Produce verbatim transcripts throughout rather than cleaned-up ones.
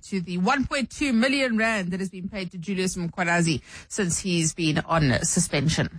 to the one point two million rand that has been paid to Julius Mkhwanazi since he's been on suspension.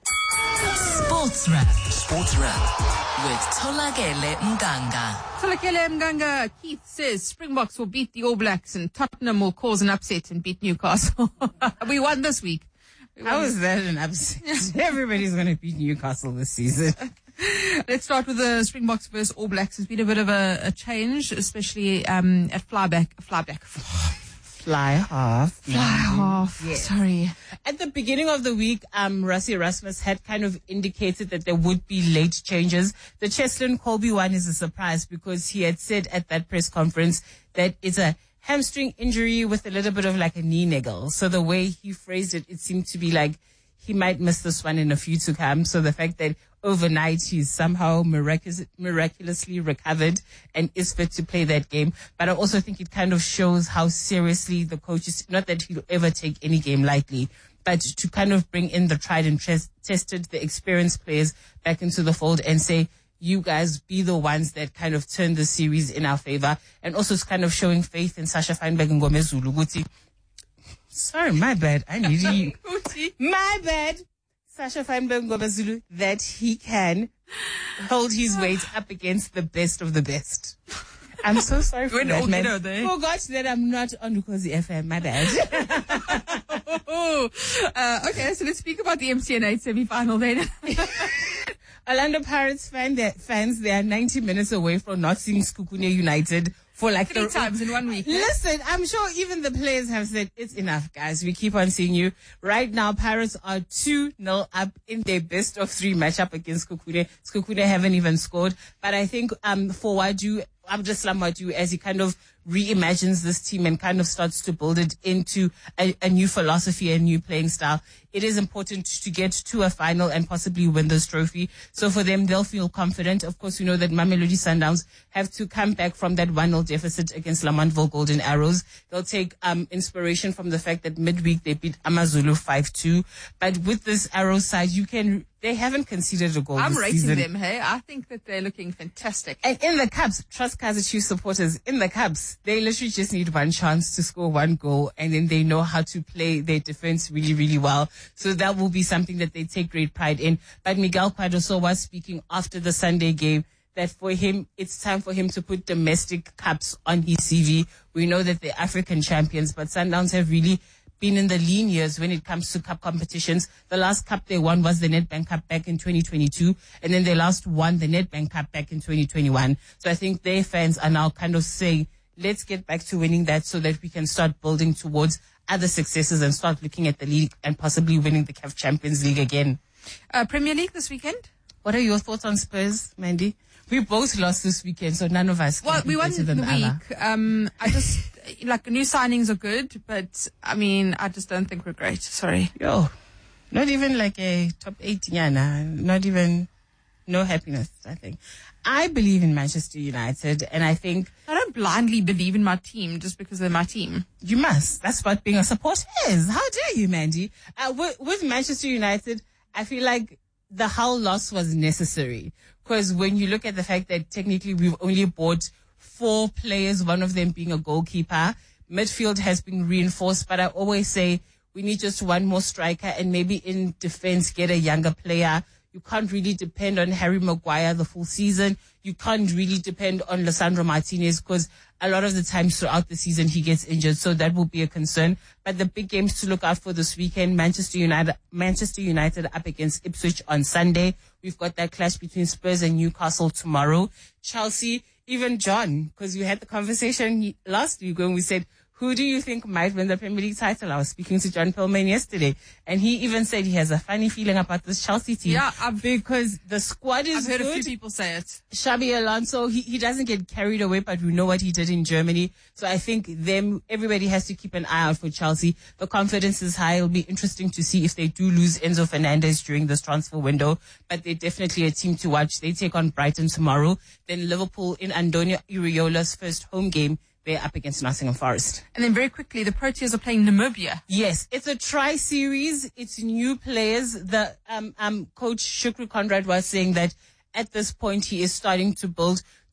Sports Wrap. Sports Wrap with Tolakele Mganga. Tolakele Mganga. Keith says Springboks will beat the All Blacks and Tottenham will cause an upset and beat Newcastle. We won this week. We How won. is that an upset? Everybody's going to beat Newcastle this season. Let's start with the Springboks versus All Blacks. There's been a bit of a, a change, especially um, at flyback. Flyback. Fly half. Fly half. Yes. Sorry. At the beginning of the week, um, Rassie Erasmus had kind of indicated that there would be late changes. The Cheslin Colby one is a surprise because he had said at that press conference that it's a hamstring injury with a little bit of like a knee niggle. So the way he phrased it, it seemed to be like he might miss this one in a few to come. So the fact that overnight he's somehow miraculous, miraculously recovered and is fit to play that game. But I also think it kind of shows how seriously the coach is, not that he'll ever take any game lightly, but to kind of bring in the tried and tres- tested, the experienced players back into the fold and say, you guys be the ones that kind of turn the series in our favor. And also it's kind of showing faith in Sasha Feinberg and Ngomezulu Guti. Sorry, my bad. I need you. My bad. Sasha Feinberg Ngomezulu, that he can hold his weight up against the best of the best. I'm so sorry for that, man. Forgot that I'm not on Lukozi F M. My bad. Oh, uh, okay, so let's speak about the M C N eight semi-final then. Orlando Pirates fan, their fans, they are ninety minutes away from not seeing Sekhukhune United for like Three the, times in one week. Listen, I'm sure even the players have said, it's enough, guys. We keep on seeing you. Right now, Pirates are two nil up in their best of three matchup against Sekhukhune. Sekhukhune haven't even scored. But I think um for Wadu, Abdeslam Wadu, as he kind of reimagines this team and kind of starts to build it into a, a new philosophy, a new playing style, it is important to get to a final and possibly win this trophy. So for them, they'll feel confident. Of course, we know that Mamelodi Sundowns have to come back from that one nil deficit against Lamantville Golden Arrows. They'll take um inspiration from the fact that midweek they beat Amazulu five two. But with this Arrows side, you can... They haven't conceded a goal I'm this rating season. them, hey? I think that they're looking fantastic. And in the Cubs, trust Kaizer Chiefs supporters, in the Cubs, they literally just need one chance to score one goal, and then they know how to play their defense really, really well. So that will be something that they take great pride in. But Miguel Quadroso was speaking after the Sunday game that for him, it's time for him to put domestic cups on his C V. We know that they're African champions, but Sundowns have really been in the lean years when it comes to cup competitions. The last cup they won was the Nedbank Cup back in twenty twenty-two, and then they last won the Nedbank Cup back in twenty twenty-one. So I think their fans are now kind of saying, let's get back to winning that so that we can start building towards other successes and start looking at the league and possibly winning the C A F Champions League again. Uh, Premier League this weekend? What are your thoughts on Spurs, Mandy? We both lost this weekend, so none of us can Well, be we won better the than the other. week. Um, I just, like, new signings are good, but, I mean, I just don't think we're great. Sorry. Yo, not even like a top eight, yeah, nah, not even, no happiness, I think. I believe in Manchester United, and I think... I don't blindly believe in my team just because they're my team. You must. That's what being a supporter is. How dare you, Mandy? Uh, with, with Manchester United, I feel like the Hull loss was necessary. Because when you look at the fact that technically we've only bought four players, one of them being a goalkeeper, midfield has been reinforced, but I always say we need just one more striker and maybe in defense get a younger player. You can't really depend on Harry Maguire the full season. You can't really depend on Lisandro Martinez because a lot of the times throughout the season he gets injured. So that will be a concern. But the big games to look out for this weekend, Manchester United, Manchester United up against Ipswich on Sunday. We've got that clash between Spurs and Newcastle tomorrow. Chelsea, even John, because we had the conversation last week when we said, who do you think might win the Premier League title? I was speaking to John Pillman yesterday, and he even said he has a funny feeling about this Chelsea team. Yeah, I've, because the squad is I've heard good. a few people say it. Xabi Alonso, he, he doesn't get carried away, but we know what he did in Germany. So I think them, everybody has to keep an eye out for Chelsea. The confidence is high. It'll be interesting to see if they do lose Enzo Fernandez during this transfer window, but they're definitely a team to watch. They take on Brighton tomorrow. Then Liverpool in Antonio Iriola's first home game. They're up against Nottingham Forest. And then very quickly, the Proteas are playing Namibia. Yes, it's a tri-series. It's new players. The um, um, coach Shukri Conrad was saying that at this point he is starting to build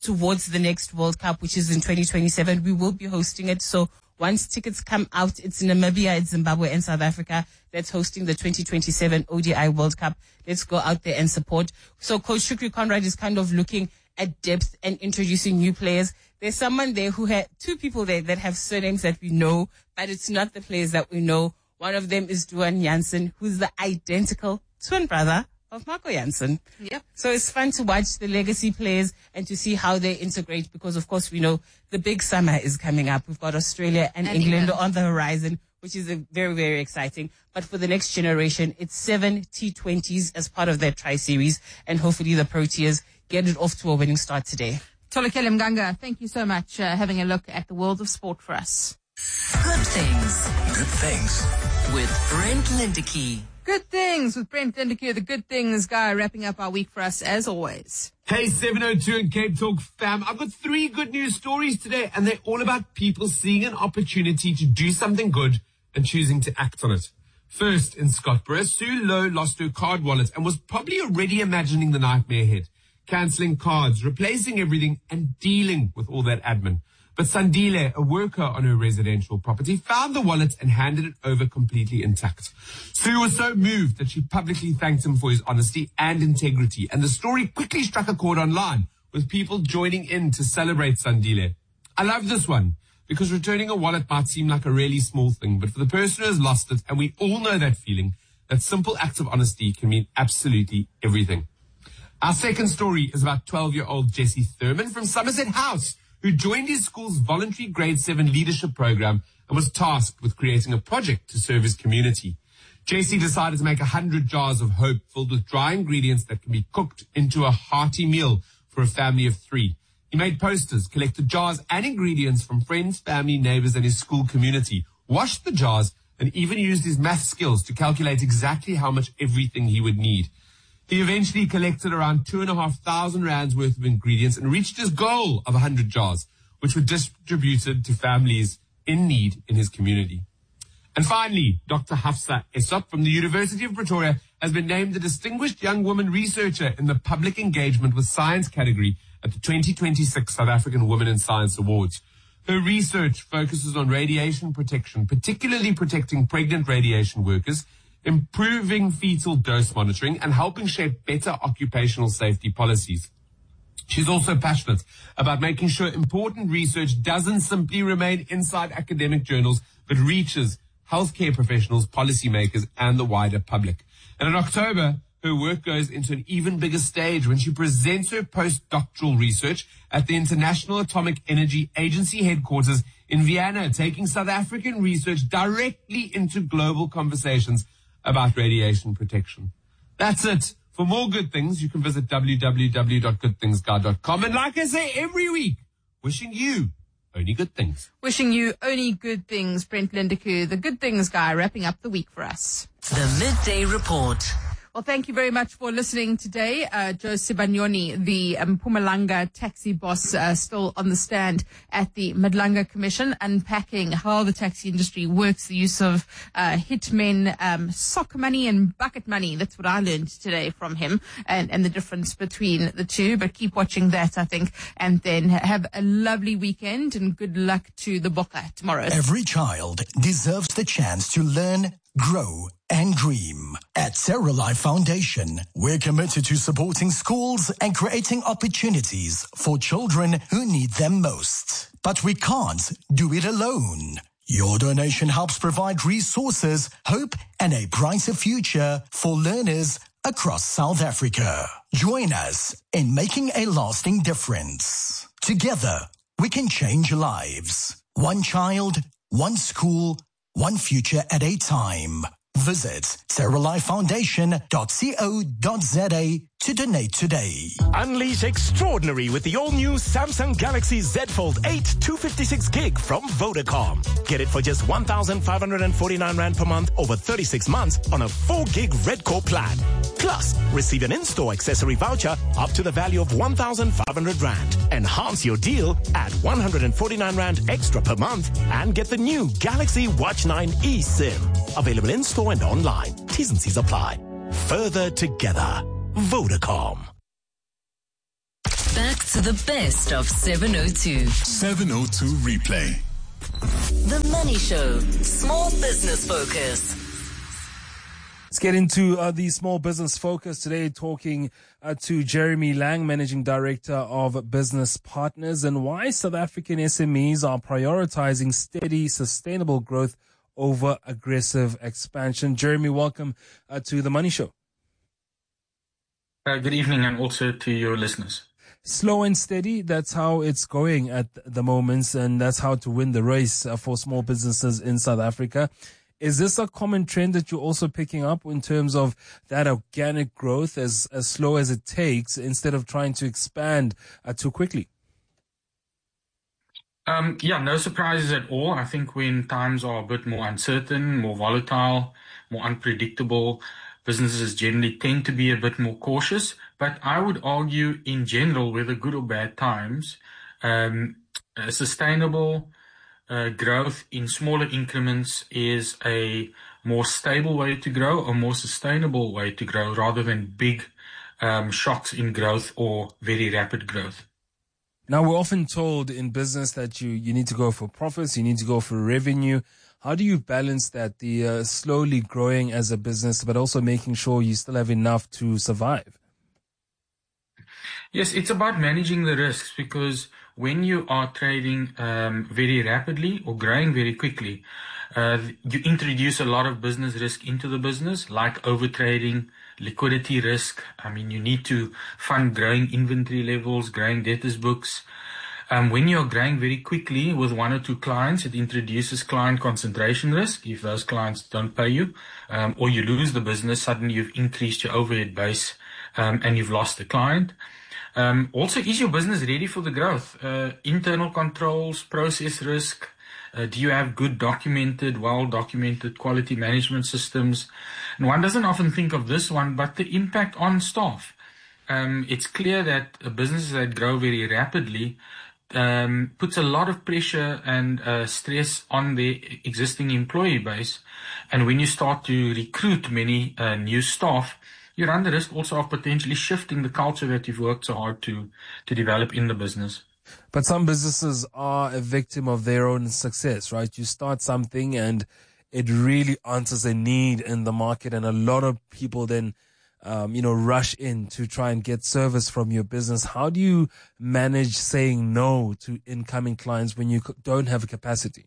towards the next World Cup, which is in twenty twenty-seven. We will be hosting it. So once tickets come out, it's Namibia, it's Zimbabwe, and South Africa that's hosting the twenty twenty-seven O D I World Cup. Let's go out there and support. So Coach Shukri Conrad is kind of looking at depth and introducing new players. There's someone there who had two people there that have surnames that we know, but it's not the players that we know. One of them is Duan Jansen, who's the identical twin brother of Marco Jansen. Yep. So it's fun to watch the legacy players and to see how they integrate, because of course we know the big summer is coming up. We've got Australia and, And England, England on the horizon, which is a very, very exciting. But for the next generation, it's seven T twenties as part of their tri-series, and hopefully the Proteas get it off to a winning start today. Tolakele Mganga, thank you so much uh, having a look at the world of sport for us. Good things Good things. with Brent Lindecky. Good things with Brent Lindecker, the good things guy, wrapping up our week for us as always. Hey, seven oh two and Cape Talk fam. I've got three good news stories today, and they're all about people seeing an opportunity to do something good and choosing to act on it. First, in Scottsboro, Sue Lowe lost her card wallet and was probably already imagining the nightmare ahead. Cancelling cards, replacing everything, and dealing with all that admin. But Sandile, a worker on her residential property, found the wallet and handed it over completely intact. Sue was so moved that she publicly thanked him for his honesty and integrity, and the story quickly struck a chord online, with people joining in to celebrate Sandile. I love this one, because returning a wallet might seem like a really small thing, but for the person who has lost it, and we all know that feeling, that simple act of honesty can mean absolutely everything. Our second story is about twelve-year-old Jesse Thurman from Somerset House, who joined his school's voluntary grade seven leadership program and was tasked with creating a project to serve his community. Jesse decided to make one hundred jars of hope filled with dry ingredients that can be cooked into a hearty meal for a family of three. He made posters, collected jars and ingredients from friends, family, neighbors, and his school community, washed the jars, and even used his math skills to calculate exactly how much everything he would need. He eventually collected around two and a half thousand rands worth of ingredients and reached his goal of one hundred jars, which were distributed to families in need in his community. And finally, Doctor Hafsa Esop from the University of Pretoria has been named the Distinguished Young Woman Researcher in the Public Engagement with Science category at the twenty twenty-six South African Women in Science Awards. Her research focuses on radiation protection, particularly protecting pregnant radiation workers, improving fetal dose monitoring, and helping shape better occupational safety policies. She's also passionate about making sure important research doesn't simply remain inside academic journals, but reaches healthcare professionals, policymakers, and the wider public. And in October, her work goes into an even bigger stage when she presents her postdoctoral research at the International Atomic Energy Agency headquarters in Vienna, taking South African research directly into global conversations about radiation protection. That's it. For more good things, you can visit w w w dot good things guy dot com. And like I say every week, wishing you only good things. Wishing you only good things, Brent Lindecker, the good things guy, wrapping up the week for us. The Midday Report. Well, thank you very much for listening today. Uh, Joe Sibanyoni, the um, Mpumalanga taxi boss, uh, still on the stand at the Madlanga Commission, unpacking how the taxi industry works, the use of uh, hitmen, um, sock money and bucket money. That's what I learned today from him, and, and the difference between the two. But keep watching that, I think, and then have a lovely weekend and good luck to the Bokke tomorrow. Every child deserves the chance to learn, grow, and dream. At Terra Life Foundation, we're committed to supporting schools and creating opportunities for children who need them most. But we can't do it alone. Your donation helps provide resources, hope, and a brighter future for learners across South Africa. Join us in making a lasting difference. Together, we can change lives. One child, one school, one future at a time. Visit terra life foundation dot co dot za to donate today. Unleash extraordinary with the all-new Samsung Galaxy Z Fold eight two fifty-six gig from Vodacom. Get it for just one thousand five hundred forty-nine rand per month over thirty-six months on a four gig Red Core plan. Plus, receive an in-store accessory voucher up to the value of one thousand five hundred rand. Enhance your deal at one hundred forty-nine rand extra per month and get the new Galaxy Watch nine eSIM. Available in-store and online. T's and C's apply. Further together. Vodacom. The Back to the best of seven oh two. seven oh two replay. The Money Show. Small business focus. Let's get into uh, the small business focus today, talking uh, to Jeremy Lang, Managing Director of Business Partners, and why South African S M Es are prioritizing steady, sustainable growth over aggressive expansion. Jeremy, welcome uh, to The Money Show. Uh, good evening, and also to your listeners. Slow and steady, that's how it's going at the moment, and that's how to win the race uh, for small businesses in South Africa. Is this a common trend that you're also picking up in terms of that organic growth, as, as slow as it takes, instead of trying to expand uh, too quickly? Um, yeah, no surprises at all. I think when times are a bit more uncertain, more volatile, more unpredictable, businesses generally tend to be a bit more cautious. But I would argue in general, whether good or bad times, um, a sustainable uh, growth in smaller increments is a more stable way to grow, a more sustainable way to grow, rather than big um, shocks in growth or very rapid growth. Now, we're often told in business that you, you need to go for profits, you need to go for revenue. How do you balance that, the uh, slowly growing as a business, but also making sure you still have enough to survive? Yes, it's about managing the risks, because when you are trading um, very rapidly or growing very quickly, uh, you introduce a lot of business risk into the business, like overtrading, liquidity risk. I mean, you need to fund growing inventory levels, growing debtors books. Um, when you're growing very quickly with one or two clients, it introduces client concentration risk. If those clients don't pay you, um, or you lose the business, suddenly you've increased your overhead base um, and you've lost the client. Um, also, is your business ready for the growth? Uh, internal controls, process risk. Uh, do you have good documented, well-documented quality management systems? And one doesn't often think of this one, but the impact on staff. Um, it's clear that uh, businesses that grow very rapidly um, puts a lot of pressure and uh, stress on the existing employee base. And when you start to recruit many uh, new staff, you run the risk also of potentially shifting the culture that you've worked so hard to, to develop in the business. But some businesses are a victim of their own success, right? You start something and it really answers a need in the market, and a lot of people then, um, you know, rush in to try and get service from your business. How do you manage saying no to incoming clients when you don't have a capacity?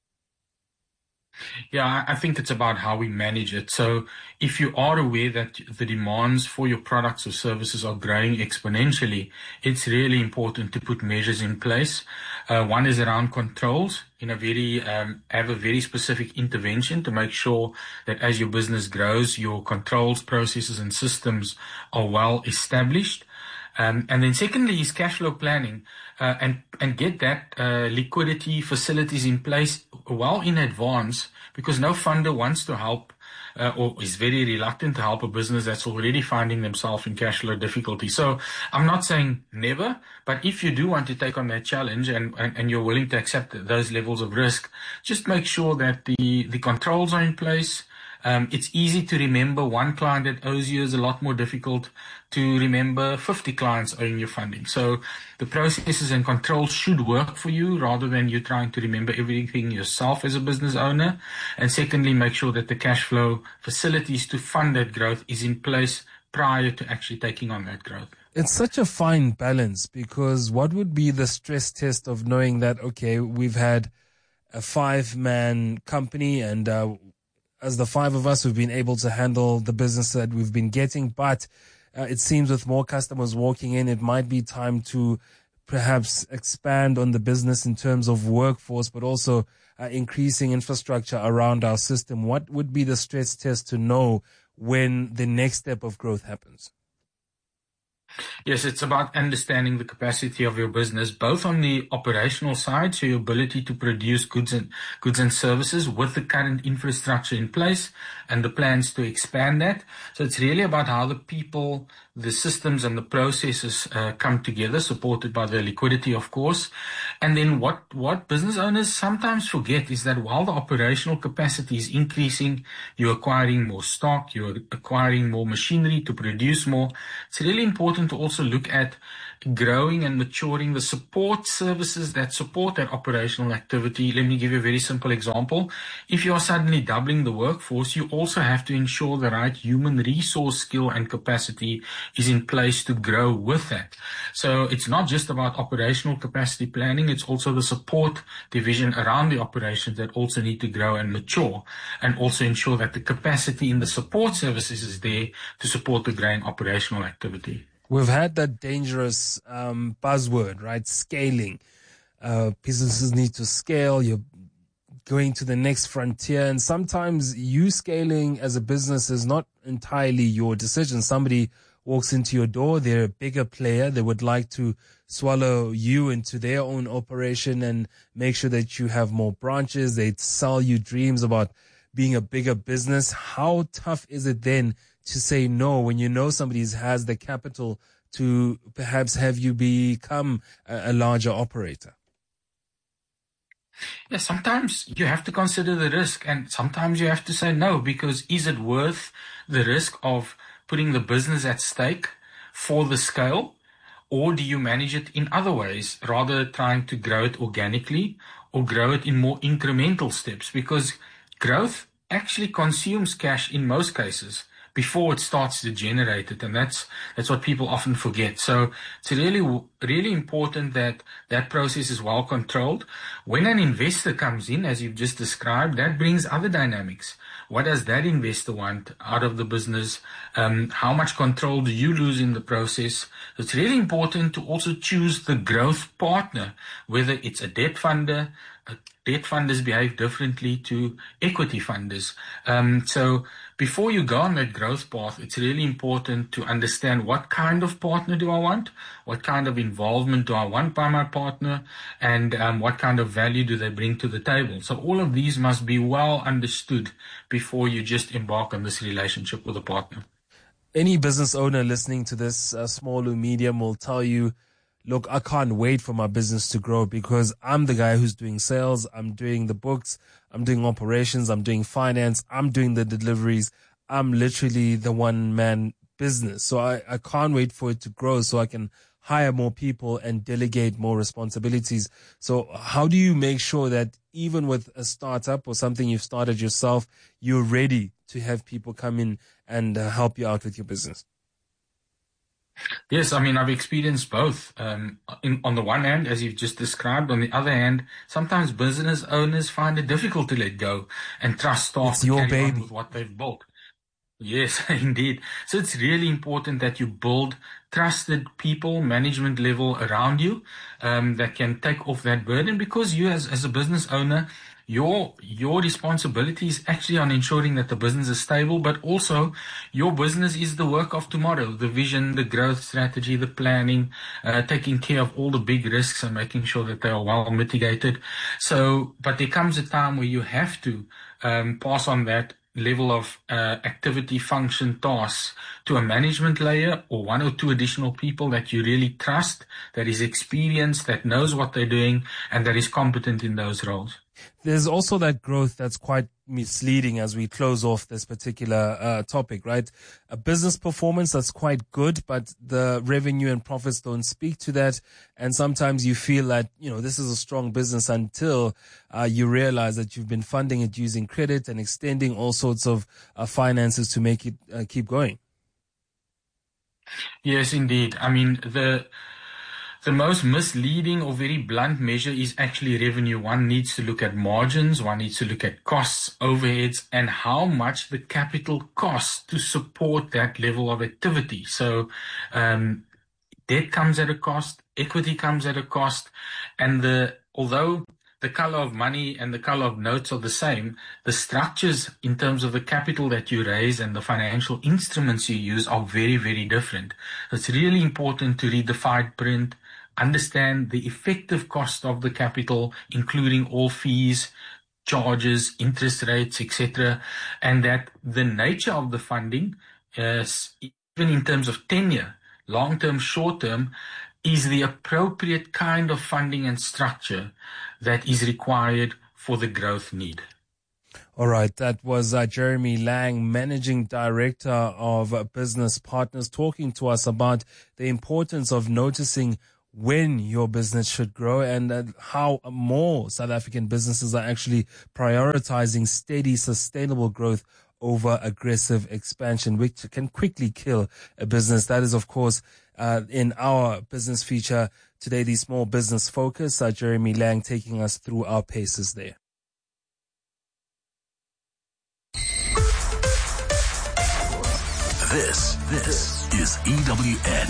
Yeah, I think it's about how we manage it. So if you are aware that the demands for your products or services are growing exponentially, it's really important to put measures in place. Uh, one is around controls, in a very, um, have a very specific intervention to make sure that as your business grows, your controls, processes and systems are well established. Um, and then secondly is cash flow planning, uh, and, and get that, uh, liquidity facilities in place well in advance, because no funder wants to help, uh, or is very reluctant to help a business that's already finding themselves in cash flow difficulty. So I'm not saying never, but if you do want to take on that challenge and, and, and you're willing to accept those levels of risk, just make sure that the, the controls are in place. Um, it's easy to remember one client that owes you is a lot more difficult to remember fifty clients owing you funding. So the processes and controls should work for you rather than you trying to remember everything yourself as a business owner. And secondly, make sure that the cash flow facilities to fund that growth is in place prior to actually taking on that growth. It's such a fine balance, because what would be the stress test of knowing that, okay, we've had a five-man company and uh, as the five of us, we've been able to handle the business that we've been getting, but uh, it seems with more customers walking in, it might be time to perhaps expand on the business in terms of workforce, but also uh, increasing infrastructure around our system. What would be the stress test to know when the next step of growth happens? Yes, it's about understanding the capacity of your business, both on the operational side, so your ability to produce goods and goods and services with the current infrastructure in place and the plans to expand that. So it's really about how the people, the systems and the processes uh, come together, supported by the liquidity, of course. And then what, what business owners sometimes forget is that while the operational capacity is increasing, you're acquiring more stock, you're acquiring more machinery to produce more. It's really important to also look at growing and maturing the support services that support that operational activity. Let me give you a very simple example. If you are suddenly doubling the workforce, you also have to ensure the right human resource skill and capacity is in place to grow with that. So it's not just about operational capacity planning, it's also the support division around the operations that also need to grow and mature, and also ensure that the capacity in the support services is there to support the growing operational activity. We've had that dangerous um, buzzword, right? Scaling. Uh, businesses need to scale. You're going to the next frontier. And sometimes you scaling as a business is not entirely your decision. Somebody walks into your door. They're a bigger player. They would like to swallow you into their own operation and make sure that you have more branches. They sell you dreams about being a bigger business. How tough is it then to say no when you know somebody has the capital to perhaps have you become a, a larger operator? Yeah, sometimes you have to consider the risk, and sometimes you have to say no, because is it worth the risk of putting the business at stake for the scale, or do you manage it in other ways, rather trying to grow it organically or grow it in more incremental steps? Because growth actually consumes cash in most cases before it starts to generate it, and that's that's what people often forget. So it's really really important that that process is well controlled. When an investor comes in, as you've just described, that brings other dynamics. What does that investor want out of the business? Um, how much control do you lose in the process? So it's really important to also choose the growth partner, whether it's a debt funder. Uh, debt funders behave differently to equity funders. Um, so before you go on that growth path, it's really important to understand what kind of partner do I want, what kind of involvement do I want by my partner, and um, what kind of value do they bring to the table. So all of these must be well understood before you just embark on this relationship with a partner. Any business owner listening to this, uh, small or medium, will tell you, look, I can't wait for my business to grow because I'm the guy who's doing sales. I'm doing the books. I'm doing operations. I'm doing finance. I'm doing the deliveries. I'm literally the one man business. So I, I can't wait for it to grow so I can hire more people and delegate more responsibilities. So how do you make sure that even with a startup or something you've started yourself, you're ready to have people come in and uh, help you out with your business? Yes, I mean, I've experienced both. Um, in, on the one hand, as you've just described, on the other hand, sometimes business owners find it difficult to let go and trust staff to carry on with what they've built. Yes, indeed. So it's really important that you build trusted people, management level around you um, that can take off that burden, because you as, as a business owner, Your your responsibility is actually on ensuring that the business is stable, but also your business is the work of tomorrow, the vision, the growth strategy, the planning, uh, taking care of all the big risks and making sure that they are well mitigated. So, but there comes a time where you have to um, pass on that level of uh, activity, function, tasks to a management layer or one or two additional people that you really trust, that is experienced, that knows what they're doing, and that is competent in those roles. There's also that growth that's quite misleading as we close off this particular uh, topic, right? A business performance that's quite good, but the revenue and profits don't speak to that. And sometimes you feel that, you know, this is a strong business until uh, you realize that you've been funding it using credit and extending all sorts of uh, finances to make it uh, keep going. Yes, indeed. I mean, the... The most misleading or very blunt measure is actually revenue. One needs to look at margins, one needs to look at costs, overheads, and how much the capital costs to support that level of activity. So um, debt comes at a cost, equity comes at a cost, and the although the color of money and the color of notes are the same, the structures in terms of the capital that you raise and the financial instruments you use are very, very different. So it's really important to read the fine print, understand the effective cost of the capital, including all fees, charges, interest rates, et cetera, and that the nature of the funding, is, even in terms of tenure, long-term, short-term, is the appropriate kind of funding and structure that is required for the growth need. All right, that was uh, Jeremy Lang, Managing Director of uh, Business Partners, talking to us about the importance of noticing when your business should grow and uh, how more South African businesses are actually prioritizing steady, sustainable growth over aggressive expansion, which can quickly kill a business. That is, of course, uh, in our business feature today, the Small Business Focus. Uh, Jeremy Lang taking us through our paces there. This, this is E W N.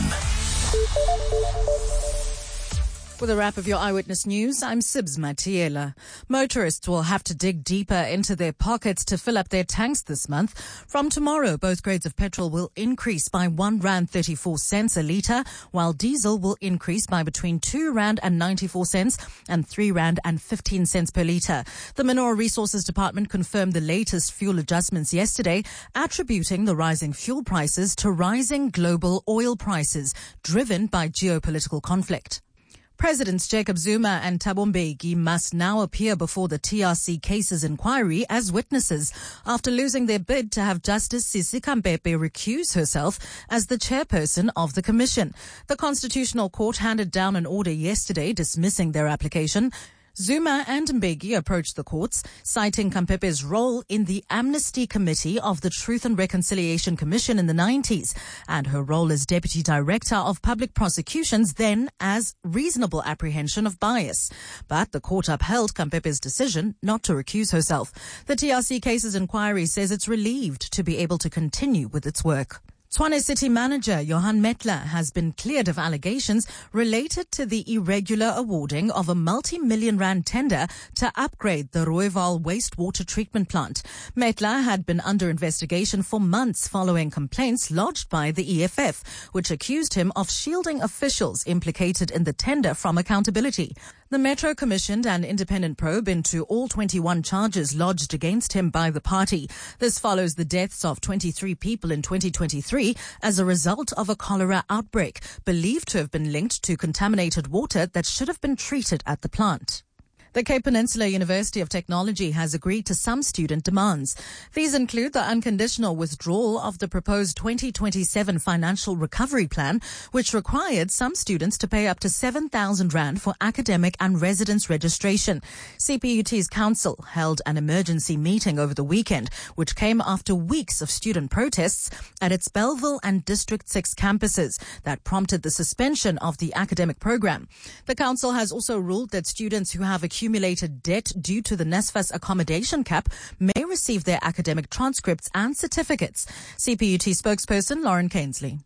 With a wrap of your Eyewitness News, I'm Sibs Matiela. Motorists will have to dig deeper into their pockets to fill up their tanks this month. From tomorrow, both grades of petrol will increase by one rand thirty-four cents a litre, while diesel will increase by between two rand and ninety-four cents and three rand and fifteen cents per litre. The Mineral Resources Department confirmed the latest fuel adjustments yesterday, attributing the rising fuel prices to rising global oil prices, driven by geopolitical conflict. Presidents Jacob Zuma and Thabo Mbeki must now appear before the T R C cases inquiry as witnesses after losing their bid to have Justice Sisi Khampepe recuse herself as the chairperson of the commission. The Constitutional Court handed down an order yesterday dismissing their application. Zuma and Mbeki approached the courts, citing Khampepe's role in the Amnesty Committee of the Truth and Reconciliation Commission in the nineties and her role as Deputy Director of Public Prosecutions then as reasonable apprehension of bias. But the court upheld Khampepe's decision not to recuse herself. The T R C cases inquiry says it's relieved to be able to continue with its work. Tshwane City Manager Johan Metler has been cleared of allegations related to the irregular awarding of a multi-million rand tender to upgrade the Rooiwal wastewater treatment plant. Metler had been under investigation for months following complaints lodged by the E F F, which accused him of shielding officials implicated in the tender from accountability. The Metro commissioned an independent probe into all twenty-one charges lodged against him by the party. This follows the deaths of twenty-three people in twenty twenty-three as a result of a cholera outbreak, believed to have been linked to contaminated water that should have been treated at the plant. The Cape Peninsula University of Technology has agreed to some student demands. These include the unconditional withdrawal of the proposed twenty twenty-seven financial recovery plan, which required some students to pay up to seven thousand rand for academic and residence registration. C P U T's council held an emergency meeting over the weekend, which came after weeks of student protests at its Bellville and District six campuses that prompted the suspension of the academic program. The council has also ruled that students who have accumulated accumulated debt due to the NSFAS accommodation cap may receive their academic transcripts and certificates. C P U T spokesperson Lauren Cainsley.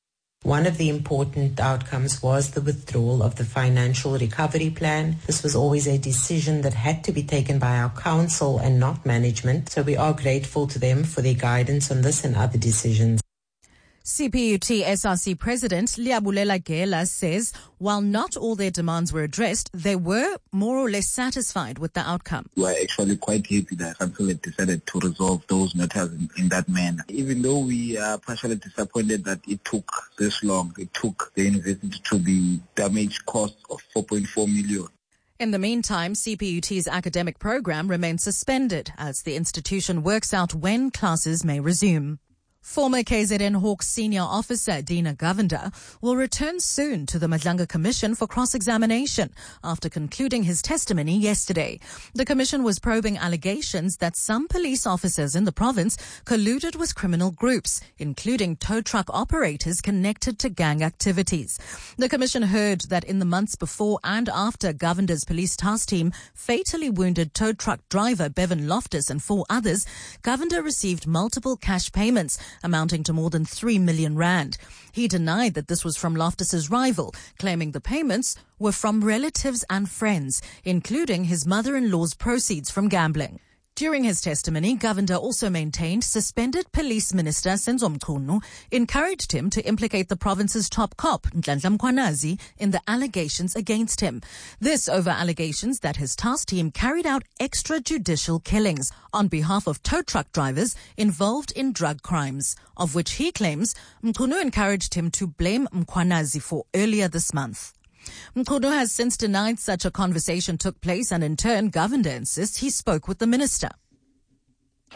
One of the important outcomes was the withdrawal of the financial recovery plan. This was always a decision that had to be taken by our council and not management, so we are grateful to them for their guidance on this and other decisions. C P U T S R C President Liabulela Gela says while not all their demands were addressed, they were more or less satisfied with the outcome. We are actually quite happy that council had decided to resolve those matters in, in that manner. Even though we are partially disappointed that it took this long, it took the university to be damaged cost of four point four million. In the meantime, C P U T's academic program remains suspended as the institution works out when classes may resume. Former K Z N Hawks senior officer Dina Govender will return soon to the Madlanga Commission for cross-examination after concluding his testimony yesterday. The commission was probing allegations that some police officers in the province colluded with criminal groups, including tow truck operators connected to gang activities. The commission heard that in the months before and after Govender's police task team fatally wounded tow truck driver Bevan Loftus and four others, Govender received multiple cash payments amounting to more than three million rand. He denied that this was from Loftus's rival, claiming the payments were from relatives and friends, including his mother-in-law's proceeds from gambling. During his testimony, Govender also maintained suspended Police Minister Senzo Mchunu encouraged him to implicate the province's top cop, Nhlanhla Mkhwanazi, in the allegations against him. This over allegations that his task team carried out extrajudicial killings on behalf of tow truck drivers involved in drug crimes, of which he claims Mchunu encouraged him to blame Mkhwanazi for earlier this month. Mkhunu has since denied such a conversation took place, and in turn, Govender insists he spoke with the minister.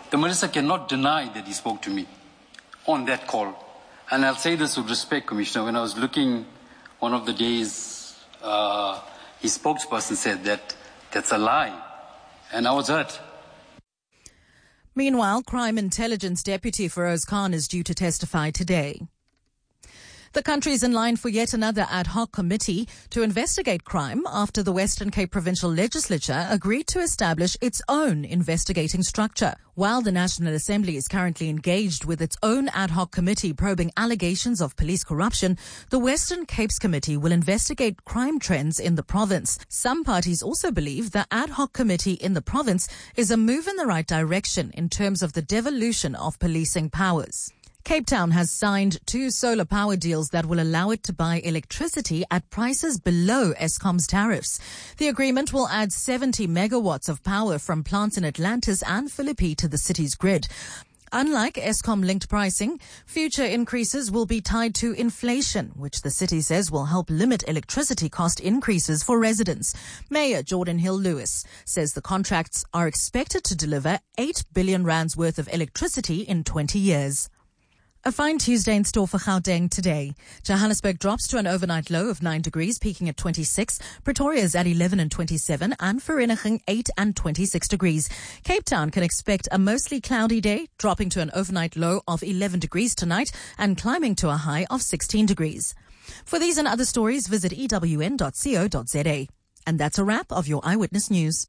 The minister cannot deny that he spoke to me on that call. And I'll say this with respect, Commissioner. When I was looking one of the days, uh, his spokesperson said that that's a lie. And I was hurt. Meanwhile, Crime Intelligence Deputy Feroz Khan is due to testify today. The country is in line for yet another ad hoc committee to investigate crime after the Western Cape Provincial Legislature agreed to establish its own investigating structure. While the National Assembly is currently engaged with its own ad hoc committee probing allegations of police corruption, the Western Cape's committee will investigate crime trends in the province. Some parties also believe the ad hoc committee in the province is a move in the right direction in terms of the devolution of policing powers. Cape Town has signed two solar power deals that will allow it to buy electricity at prices below Eskom's tariffs. The agreement will add seventy megawatts of power from plants in Atlantis and Philippi to the city's grid. Unlike Eskom-linked pricing, future increases will be tied to inflation, which the city says will help limit electricity cost increases for residents. Mayor Jordan Hill-Lewis says the contracts are expected to deliver eight billion rands worth of electricity in twenty years. A fine Tuesday in store for Gauteng today. Johannesburg drops to an overnight low of nine degrees, peaking at twenty-six. Pretoria is at eleven and twenty-seven, and Vereeniging eight and twenty-six degrees. Cape Town can expect a mostly cloudy day, dropping to an overnight low of eleven degrees tonight and climbing to a high of sixteen degrees. For these and other stories, visit e w n dot co dot z a. And that's a wrap of your Eyewitness News.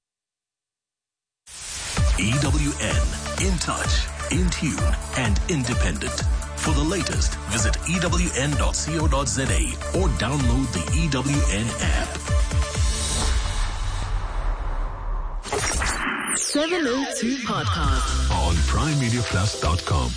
E W N, in touch, in tune, and independent. For the latest, visit e w n dot co dot z a or download the E W N app. seven oh two Podcast On prime media plus dot com.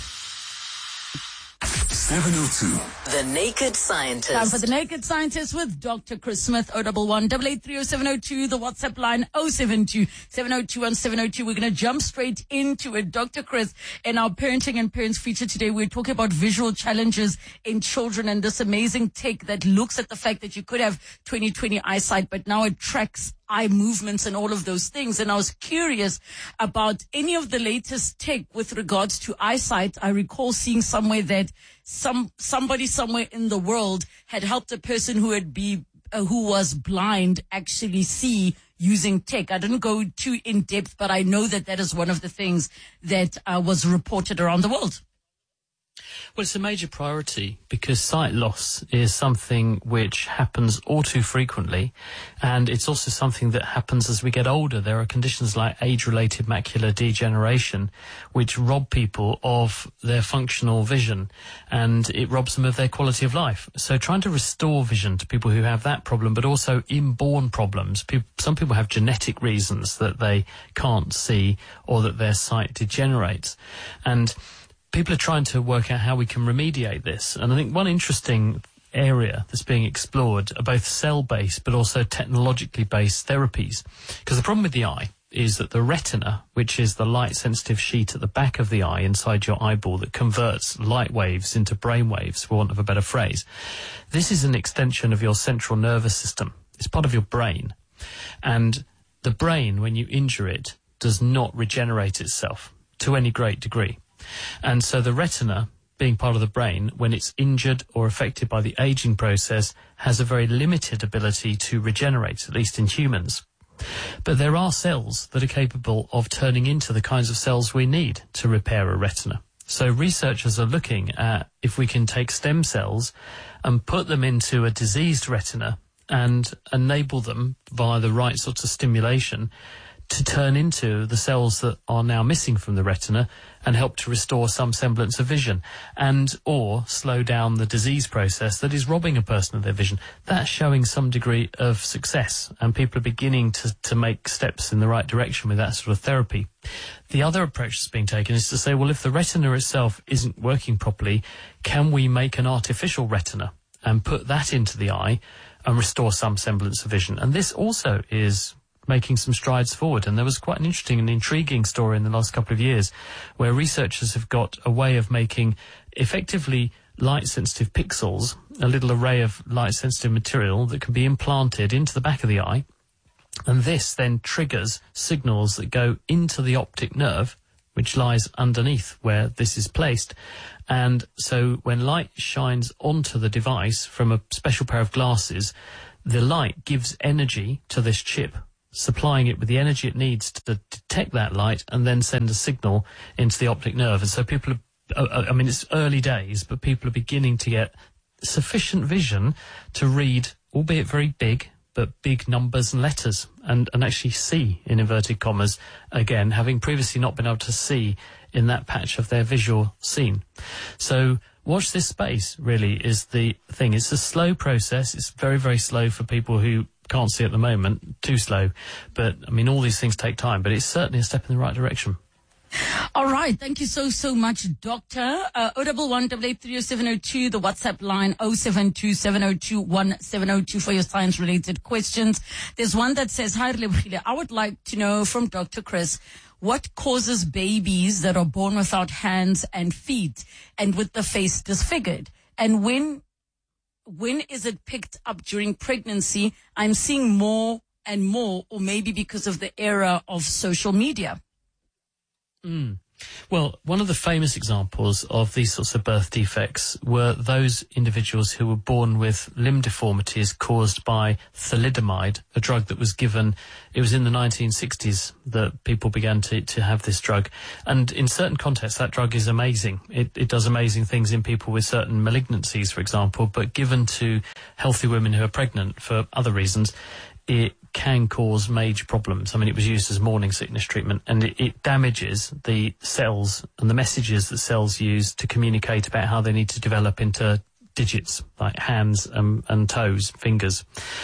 seven oh two. The Naked Scientist. Time for The Naked Scientist with Doctor Chris Smith. oh one one, eight eight three oh seven oh two. The WhatsApp line oh seven two, seven oh two one seven oh two. We're going to jump straight into it. Doctor Chris, in our Parenting and Parents feature today, we're talking about visual challenges in children and this amazing tech that looks at the fact that you could have twenty twenty eyesight, but now it tracks eye movements and all of those things. And I was curious about any of the latest tech with regards to eyesight. I recall seeing somewhere that some somebody somewhere in the world had helped a person who had be uh, who was blind actually see using tech. I didn't go too in depth, but I know that that is one of the things that uh, was reported around the world. Well, it's a major priority because sight loss is something which happens all too frequently, and it's also something that happens as we get older. There are conditions like age-related macular degeneration which rob people of their functional vision, and it robs them of their quality of life. So trying to restore vision to people who have that problem, but also inborn problems. People, some people have genetic reasons that they can't see or that their sight degenerates. And people are trying to work out how we can remediate this. And I think one interesting area that's being explored are both cell-based but also technologically based therapies. Because the problem with the eye is that the retina, which is the light-sensitive sheet at the back of the eye inside your eyeball that converts light waves into brain waves, for want of a better phrase, this is an extension of your central nervous system. It's part of your brain. And the brain, when you injure it, does not regenerate itself to any great degree. And so the retina, being part of the brain, when it's injured or affected by the aging process, has a very limited ability to regenerate, at least in humans. But there are cells that are capable of turning into the kinds of cells we need to repair a retina. So researchers are looking at if we can take stem cells and put them into a diseased retina and enable them via the right sorts of stimulation to turn into the cells that are now missing from the retina and help to restore some semblance of vision, and or slow down the disease process that is robbing a person of their vision. That's showing some degree of success, and people are beginning to, to make steps in the right direction with that sort of therapy. The other approach that's being taken is to say, well, if the retina itself isn't working properly, can we make an artificial retina and put that into the eye and restore some semblance of vision? And this also is making some strides forward. And there was quite an interesting and intriguing story in the last couple of years where researchers have got a way of making effectively light-sensitive pixels, a little array of light-sensitive material that can be implanted into the back of the eye. And this then triggers signals that go into the optic nerve which lies underneath where this is placed. And so when light shines onto the device from a special pair of glasses, the light gives energy to this chip, supplying it with the energy it needs to detect that light and then send a signal into the optic nerve. And so people are, I mean, it's early days, but people are beginning to get sufficient vision to read, albeit very big, but big numbers and letters, and, and actually see, in inverted commas, again, having previously not been able to see in that patch of their visual scene. So watch this space, really, is the thing. It's a slow process. It's very, very slow for people who can't see at the moment, too slow. But, I mean, all these things take time, but it's certainly a step in the right direction. All right. Thank you so, so much, Doctor. Uh, oh one one, eight eight three oh seven oh two, the WhatsApp line oh seven two seven oh two one seven oh two for your science-related questions. There's one that says, hi, Relebogile. I would like to know from Doctor Chris, what causes babies that are born without hands and feet and with the face disfigured? And when, when is it picked up during pregnancy? I'm seeing more and more, or maybe because of the era of social media. Mm. Well, one of the famous examples of these sorts of birth defects were those individuals who were born with limb deformities caused by thalidomide, a drug that was given, it was in the nineteen sixties that people began to, to have this drug. And in certain contexts, that drug is amazing. It, it does amazing things in people with certain malignancies, for example, but given to healthy women who are pregnant for other reasons, it can cause major problems. I mean, it was used as morning sickness treatment, and it, it damages the cells and the messages that cells use to communicate about how they need to develop into digits, like hands and, and toes, fingers.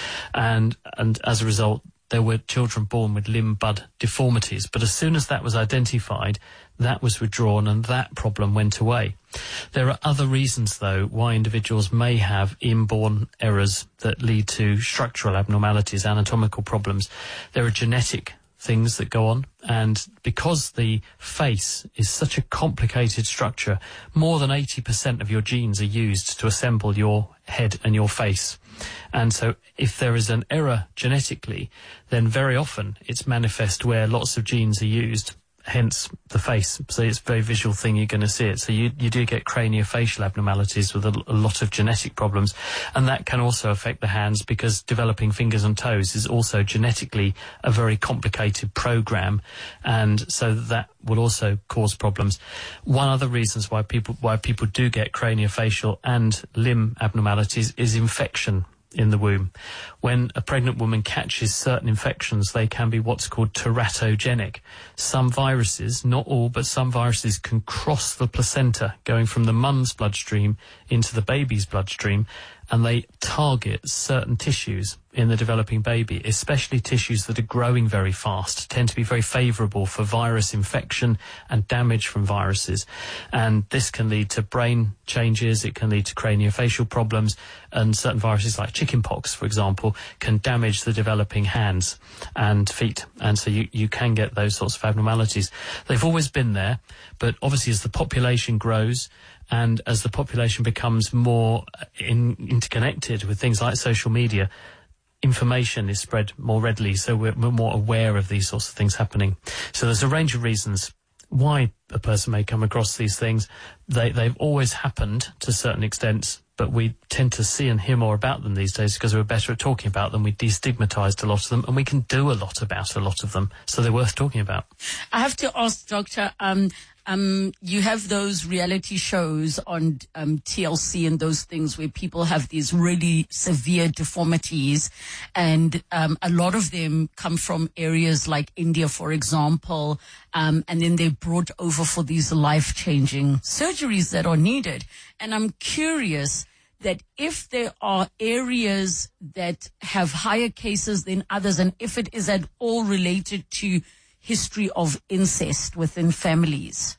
And, and as a result, there were children born with limb bud deformities. But as soon as that was identified, that was withdrawn and that problem went away. There are other reasons, though, why individuals may have inborn errors that lead to structural abnormalities, anatomical problems. There are genetic things that go on, and because the face is such a complicated structure, more than eighty percent of your genes are used to assemble your head and your face. And so if there is an error genetically, then very often it's manifest where lots of genes are used, hence the face. So it's a very visual thing, you're going to see it. So you, you do get craniofacial abnormalities with a, a lot of genetic problems. And that can also affect the hands, because developing fingers and toes is also genetically a very complicated program. And so that will also cause problems. One other reasons why people, why people do get craniofacial and limb abnormalities is infection in the womb. When a pregnant woman catches certain infections, they can be what's called teratogenic. Some viruses, not all, but some viruses can cross the placenta, going from the mum's bloodstream into the baby's bloodstream, and they target certain tissues in the developing baby, especially tissues that are growing very fast, tend to be very favourable for virus infection and damage from viruses. And this can lead to brain changes, it can lead to craniofacial problems, and certain viruses like chickenpox, for example, can damage the developing hands and feet. And so you, you can get those sorts of abnormalities. They've always been there, but obviously as the population grows, and as the population becomes more in, interconnected with things like social media, information is spread more readily, so we're, we're more aware of these sorts of things happening. So there's a range of reasons why a person may come across these things. They, they've always happened to certain extents, but we tend to see and hear more about them these days because we're better at talking about them. We destigmatized a lot of them, and we can do a lot about a lot of them, so they're worth talking about. I have to ask, Doctor, um, Um, you have those reality shows on um, T L C and those things where people have these really severe deformities, and um, a lot of them come from areas like India, for example, um, and then they're brought over for these life-changing surgeries that are needed. And I'm curious that if there are areas that have higher cases than others, and if it is at all related to history of incest within families.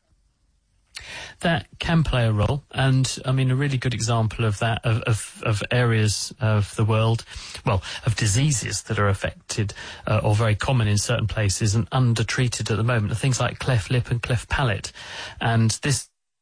That can play a role, and I mean a really good example of that, of, of, of areas of the world, well, of diseases that are affected uh, or very common in certain places and undertreated at the moment, are things like cleft lip and cleft palate. And this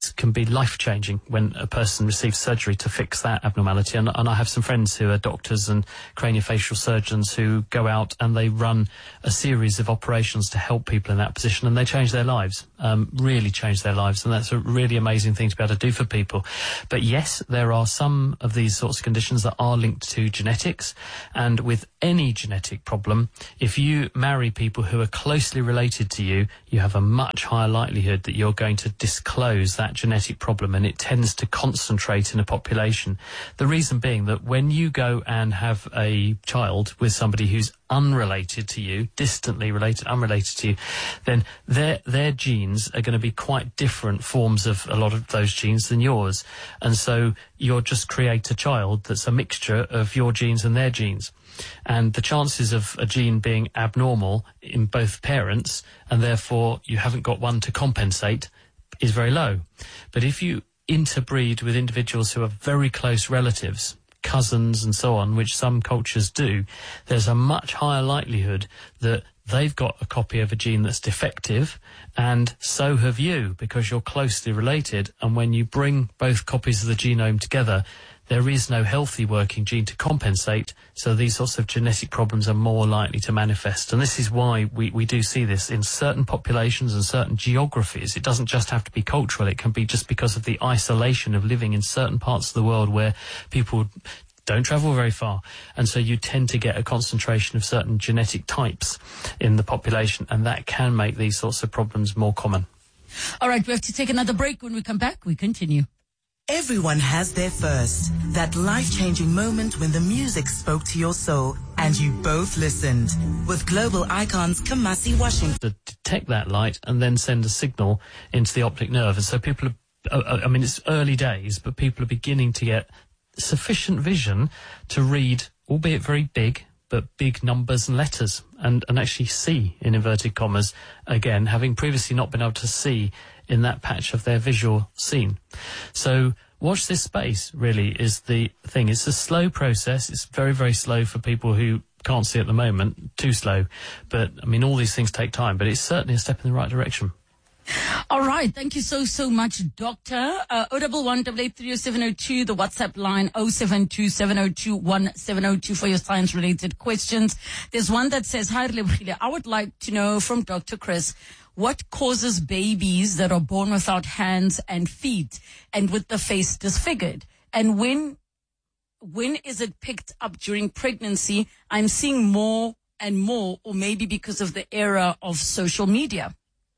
can be life-changing when a person receives surgery to fix that abnormality. And, and I have some friends who are doctors and craniofacial surgeons who go out and they run a series of operations to help people in that position, and they change their lives, um, really change their lives. And that's a really amazing thing to be able to do for people. But yes, there are some of these sorts of conditions that are linked to genetics. And with any genetic problem, if you marry people who are closely related to you, you have a much higher likelihood that you're going to disclose that genetic problem, and it tends to concentrate in a population. The reason being that when you go and have a child with somebody who's unrelated to you, distantly related, unrelated to you, then their their genes are going to be quite different forms of a lot of those genes than yours. And so you'll just create a child that's a mixture of your genes and their genes. And the chances of a gene being abnormal in both parents, and therefore you haven't got one to compensate, is very low. But if you interbreed with individuals who are very close relatives, cousins and so on, which some cultures do, there's a much higher likelihood that they've got a copy of a gene that's defective, and so have you, because you're closely related. And when you bring both copies of the genome together, there is no healthy working gene to compensate, so these sorts of genetic problems are more likely to manifest. And this is why we, we do see this in certain populations and certain geographies. It doesn't just have to be cultural, it can be just because of the isolation of living in certain parts of the world where people don't travel very far. And so you tend to get a concentration of certain genetic types in the population, and that can make these sorts of problems more common. All right, we have to take another break. When we come back, we continue. Everyone has their first, that life-changing moment when the music spoke to your soul and you both listened. With Global Icons Kamasi Washington. To detect that light and then send a signal into the optic nerve. And so people are, I mean, it's early days, but people are beginning to get sufficient vision to read, albeit very big, but big numbers and letters, and, and actually see, in inverted commas, again, having previously not been able to see in that patch of their visual scene. So watch this space, really, is the thing. It's a slow process. It's very, very slow for people who can't see at the moment, too slow. But, I mean, all these things take time, but it's certainly a step in the right direction. All right. Thank you so, so much, Doctor. Uh, oh one one, eight eight three oh seven oh two, the WhatsApp line, oh seven two seven oh two one seven oh two for your science-related questions. There's one that says, hi, Relebogile, I would like to know from Doctor Chris, what causes babies that are born without hands and feet and with the face disfigured? And when, when is it picked up during pregnancy? I'm seeing more and more, or maybe because of the era of social media.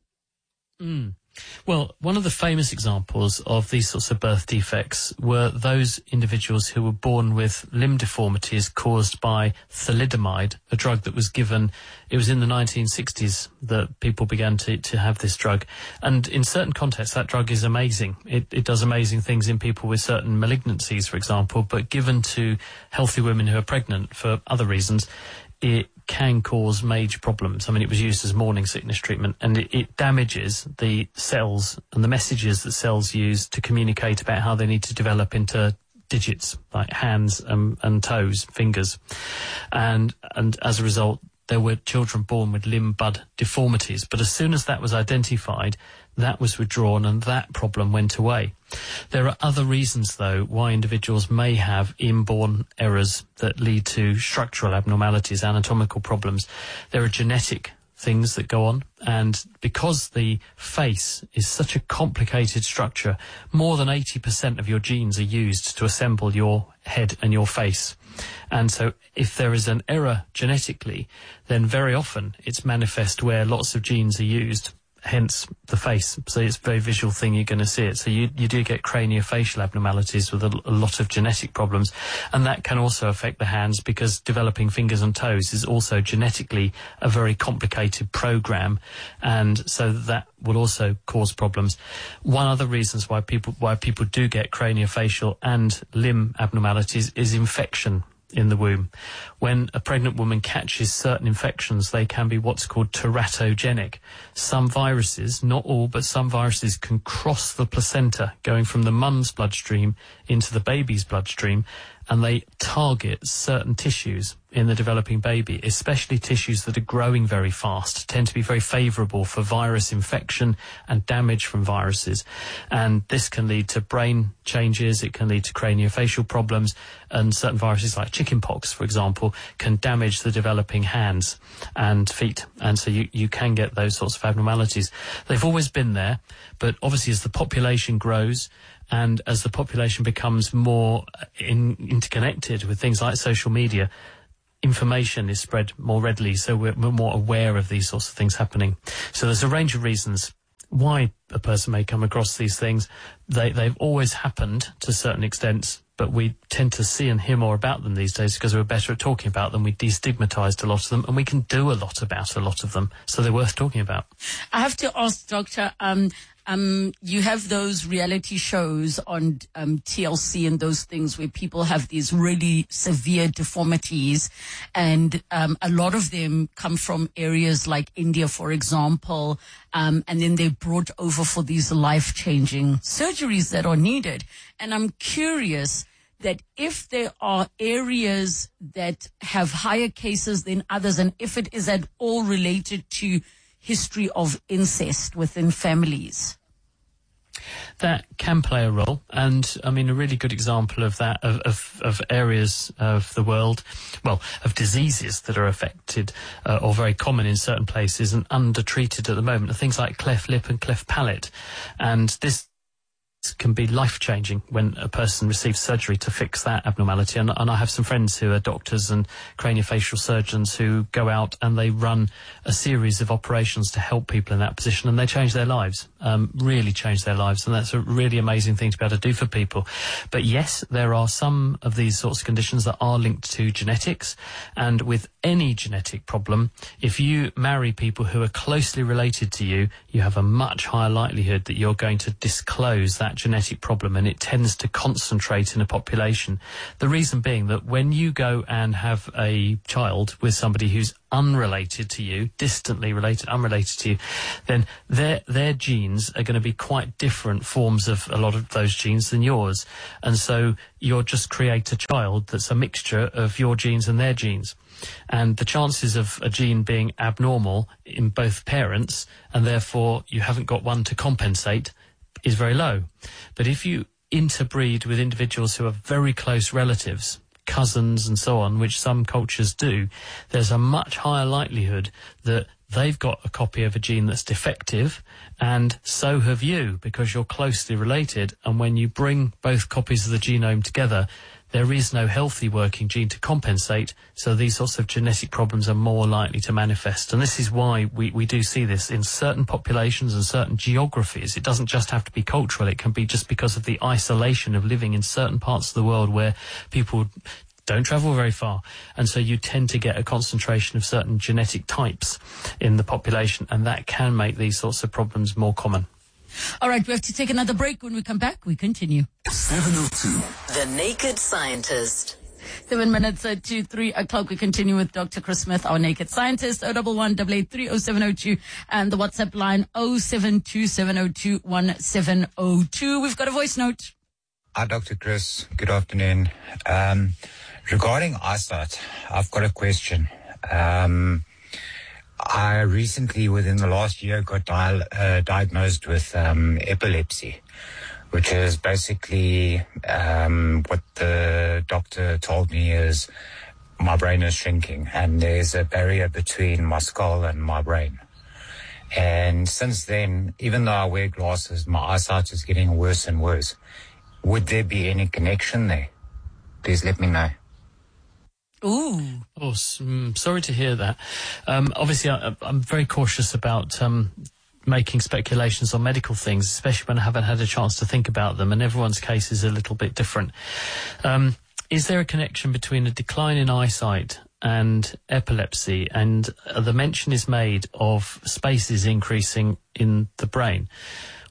Mm. Well, one of the famous examples of these sorts of birth defects were those individuals who were born with limb deformities caused by thalidomide, a drug that was given, it was in the nineteen sixties that people began to, to have this drug. And in certain contexts, that drug is amazing. It, it does amazing things in people with certain malignancies, for example, but given to healthy women who are pregnant for other reasons, it can cause major problems. I mean, it was used as morning sickness treatment, and it, it damages the cells and the messages that cells use to communicate about how they need to develop into digits, like hands and, and toes, fingers. And, and as a result, there were children born with limb bud deformities. But as soon as that was identified, that was withdrawn and that problem went away. There are other reasons, though, why individuals may have inborn errors that lead to structural abnormalities, anatomical problems. There are genetic things that go on, and because the face is such a complicated structure, more than eighty percent of your genes are used to assemble your head and your face. And so if there is an error genetically, then very often it's manifest where lots of genes are used, hence the face. So it's a very visual thing, you're going to see it. So you, you do get craniofacial abnormalities with a, a lot of genetic problems. And that can also affect the hands, because developing fingers and toes is also genetically a very complicated program. And so that will also cause problems. One other reasons why people, why people do get craniofacial and limb abnormalities is infection in the womb. When a pregnant woman catches certain infections, they can be what's called teratogenic. Some viruses, not all, but some viruses can cross the placenta, going from the mum's bloodstream into the baby's bloodstream, and they target certain tissues in the developing baby, especially tissues that are growing very fast, tend to be very favourable for virus infection and damage from viruses. And this can lead to brain changes, it can lead to craniofacial problems, and certain viruses like chickenpox, for example, can damage the developing hands and feet. And so you, you can get those sorts of abnormalities. They've always been there, but obviously as the population grows, and as the population becomes more in, interconnected with things like social media, information is spread more readily, so we're, we're more aware of these sorts of things happening. So there's a range of reasons why a person may come across these things. They, they've always happened to certain extents, but we tend to see and hear more about them these days because we're better at talking about them. We destigmatized a lot of them, and we can do a lot about a lot of them, so they're worth talking about. I have to ask, Doctor, um, um, you have those reality shows on um, T L C and those things where people have these really severe deformities, and um, a lot of them come from areas like India, for example, um, and then they're brought over for these life-changing surgeries that are needed. And I'm curious that if there are areas that have higher cases than others, and if it is at all related to history of incest within families. That can play a role, and I mean a really good example of that, of, of, of areas of the world, well, of diseases that are affected uh, or very common in certain places and undertreated at the moment, are things like cleft lip and cleft palate. And this can be life-changing when a person receives surgery to fix that abnormality. And, and I have some friends who are doctors and craniofacial surgeons who go out and they run a series of operations to help people in that position, and they change their lives, um, really change their lives. And that's a really amazing thing to be able to do for people. But yes, there are some of these sorts of conditions that are linked to genetics. And with any genetic problem, if you marry people who are closely related to you, you have a much higher likelihood that you're going to disclose that genetic problem, and it tends to concentrate in a population. The reason being that when you go and have a child with somebody who's unrelated to you, distantly related, unrelated to you, then their their genes are going to be quite different forms of a lot of those genes than yours. And so you'll just create a child that's a mixture of your genes and their genes. And the chances of a gene being abnormal in both parents, and therefore you haven't got one to compensate, is very low. But if you interbreed with individuals who are very close relatives, cousins and so on, which some cultures do, there's a much higher likelihood that they've got a copy of a gene that's defective, and so have you, because you're closely related. And when you bring both copies of the genome together, there is no healthy working gene to compensate, so these sorts of genetic problems are more likely to manifest. And this is why we, we do see this in certain populations and certain geographies. It doesn't just have to be cultural, it can be just because of the isolation of living in certain parts of the world where people don't travel very far. And so you tend to get a concentration of certain genetic types in the population, and that can make these sorts of problems more common. All right, we have to take another break. When we come back, we continue. seven oh two. The Naked Scientist. Seven minutes uh, to three o'clock. We continue with Doctor Chris Smith, our naked scientist. oh one one, eight eight three, oh seven oh two, and the WhatsApp line oh seven two, seven oh two, one seven oh two. We've got a voice note. Hi, Doctor Chris. Good afternoon. Um, regarding eyesight, I've got a question. Um, I recently, within the last year, got di- uh, diagnosed with um, epilepsy, which is basically um, what the doctor told me is my brain is shrinking and there's a barrier between my skull and my brain. And since then, even though I wear glasses, my eyesight is getting worse and worse. Would there be any connection there? Please let me know. Ooh. Oh, mm, sorry to hear that. Um, obviously, I, I'm very cautious about um, making speculations on medical things, especially when I haven't had a chance to think about them, and everyone's case is a little bit different. Um, is there a connection between a decline in eyesight and epilepsy? And uh, the mention is made of spaces increasing in the brain.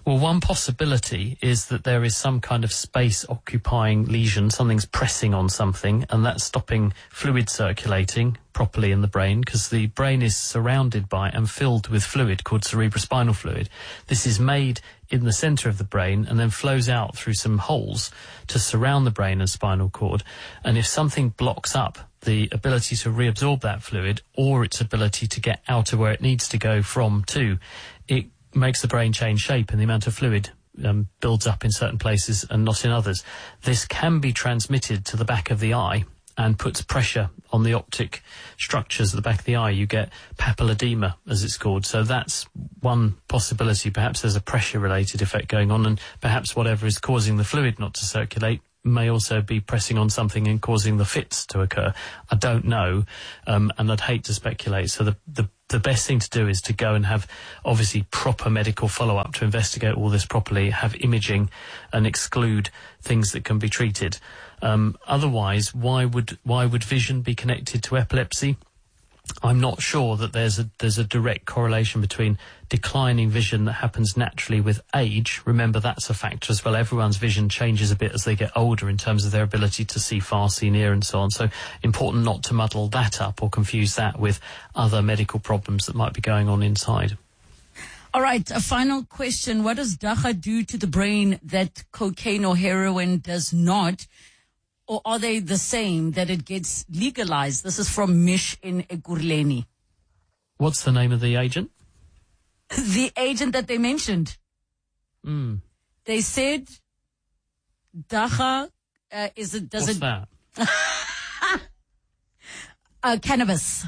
Well, one possibility is that there is some kind of space-occupying lesion, something's pressing on something, and that's stopping fluid circulating properly in the brain, because the brain is surrounded by and filled with fluid called cerebrospinal fluid. This is made in the centre of the brain and then flows out through some holes to surround the brain and spinal cord. And if something blocks up the ability to reabsorb that fluid, or its ability to get out of where it needs to go from to, it makes the brain change shape, and the amount of fluid um, builds up in certain places and not in others. This can be transmitted to the back of the eye and puts pressure on the optic structures at the back of the eye. You get papilledema, as it's called. So that's one possibility. Perhaps there's a pressure-related effect going on, and perhaps whatever is causing the fluid not to circulate may also be pressing on something and causing the fits to occur. I don't know, um, and I'd hate to speculate. So the, the the best thing to do is to go and have, obviously, proper medical follow-up to investigate all this properly, have imaging, and exclude things that can be treated. Um, otherwise, why would why would vision be connected to epilepsy? I'm not sure that there's a there's a direct correlation between declining vision that happens naturally with age. Remember, that's a factor as well. Everyone's vision changes a bit as they get older in terms of their ability to see far, see near, and so on. So important not to muddle that up or confuse that with other medical problems that might be going on inside. All right, a final question. What does dagga do to the brain that cocaine or heroin does not? Or are they the same, that it gets legalized? This is from Mish in Ekurhuleni. What's the name of the agent? The agent that they mentioned. Mm. They said dagga, uh, is it, does What's it... that? uh, cannabis.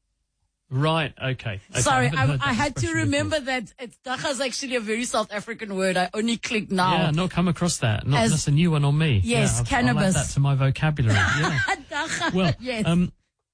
Right, okay. okay. Sorry, I, I, I had to remember that it's, dagga is actually a very South African word. I only clicked now. Yeah, not come across that. Not, As, that's a new one on me. Yes, yeah, I'll, cannabis. I'll add that to my vocabulary. Yeah. Dagga, well, yes. um,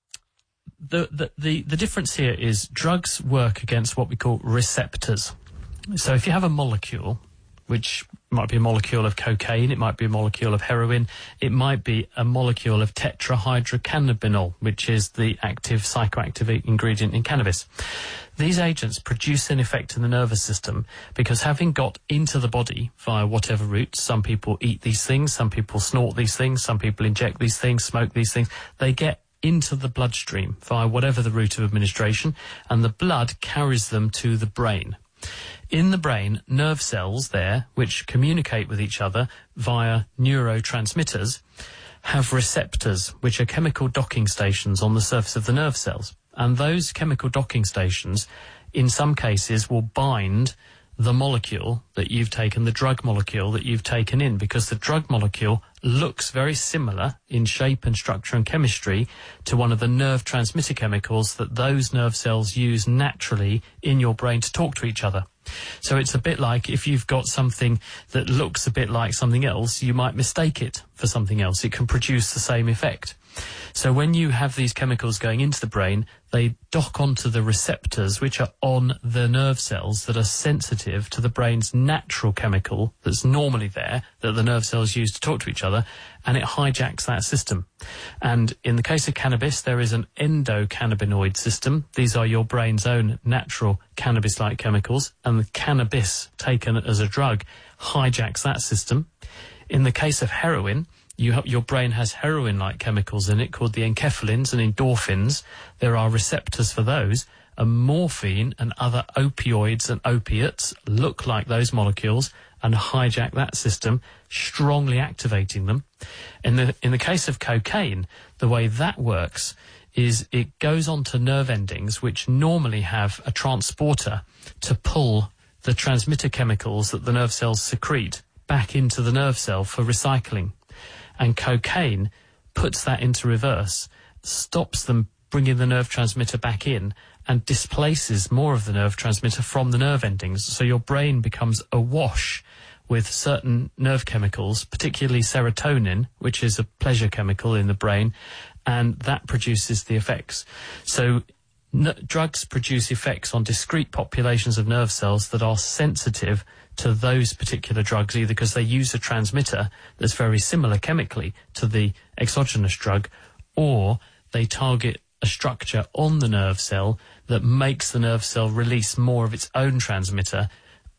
the, the, the, the difference here is drugs work against what we call receptors. So if you have a molecule, which might be a molecule of cocaine, it might be a molecule of heroin, it might be a molecule of tetrahydrocannabinol, which is the active psychoactive ingredient in cannabis. These agents produce an effect in the nervous system because, having got into the body via whatever route, some people eat these things, some people snort these things, some people inject these things, smoke these things, they get into the bloodstream via whatever the route of administration, and the blood carries them to the brain. In the brain, nerve cells there, which communicate with each other via neurotransmitters, have receptors, which are chemical docking stations on the surface of the nerve cells. And those chemical docking stations, in some cases, will bind the molecule that you've taken, the drug molecule that you've taken in, because the drug molecule looks very similar in shape and structure and chemistry to one of the nerve transmitter chemicals that those nerve cells use naturally in your brain to talk to each other. So it's a bit like if you've got something that looks a bit like something else, you might mistake it for something else. It can produce the same effect. So when you have these chemicals going into the brain, they dock onto the receptors which are on the nerve cells that are sensitive to the brain's natural chemical that's normally there, that the nerve cells use to talk to each other, and it hijacks that system. And in the case of cannabis, there is an endocannabinoid system. These are your brain's own natural cannabis-like chemicals, and the cannabis taken as a drug hijacks that system. In the case of heroin, You have, your brain has heroin-like chemicals in it called the enkephalins and endorphins. There are receptors for those. And morphine and other opioids and opiates look like those molecules and hijack that system, strongly activating them. In the, in the case of cocaine, the way that works is it goes onto nerve endings which normally have a transporter to pull the transmitter chemicals that the nerve cells secrete back into the nerve cell for recycling. And cocaine puts that into reverse, stops them bringing the nerve transmitter back in, and displaces more of the nerve transmitter from the nerve endings. So your brain becomes awash with certain nerve chemicals, particularly serotonin, which is a pleasure chemical in the brain, and that produces the effects. So n- drugs produce effects on discrete populations of nerve cells that are sensitive to those particular drugs, either because they use a transmitter that's very similar chemically to the exogenous drug, or they target a structure on the nerve cell that makes the nerve cell release more of its own transmitter,